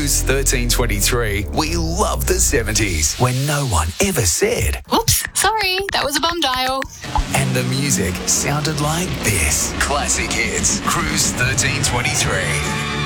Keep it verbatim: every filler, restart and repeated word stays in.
Cruise thirteen twenty-three, we love the seventies when no one ever said. Oops, sorry, that was a bum dial. And the music sounded like this. Classic hits, Cruise thirteen twenty-three.